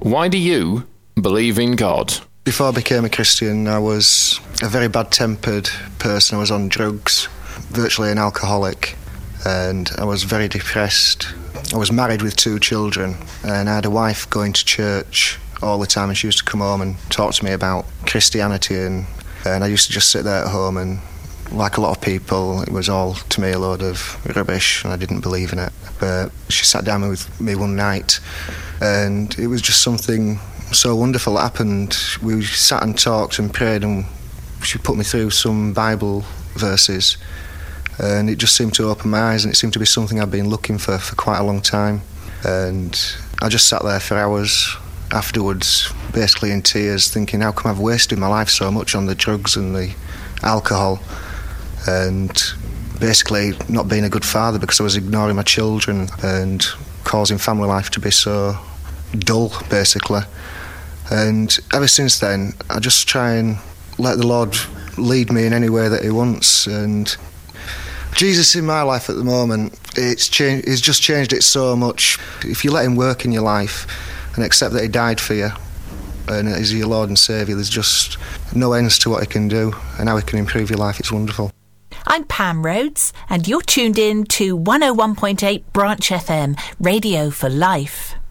Why do you believe in God? Before I became a Christian, I was a very bad-tempered person. I was on drugs, virtually an alcoholic, and I was very depressed. I was married with 2 children, and I had a wife going to church all the time, and she used to come home and talk to me about Christianity, and I used to just sit there at home, and like a lot of people, it was all, to me, a load of rubbish, and I didn't believe in it. But she sat down with me one night, and it was just something so wonderful that happened. We sat and talked and prayed, and she put me through some Bible verses, and it just seemed to open my eyes, and it seemed to be something I'd been looking for quite a long time. And I just sat there for hours afterwards, basically in tears, thinking, how come I've wasted my life so much on the drugs and the alcohol, and basically not being a good father because I was ignoring my children and causing family life to be so dull, basically. And ever since then, I just try and let the Lord lead me in any way that He wants. And Jesus in my life at the moment, He's just changed it so much. If you let Him work in your life and accept that He died for you and is your Lord and Saviour, there's just no ends to what He can do and how He can improve your life. It's wonderful. I'm Pam Rhodes, and you're tuned in to 101.8 Branch FM, Radio for Life.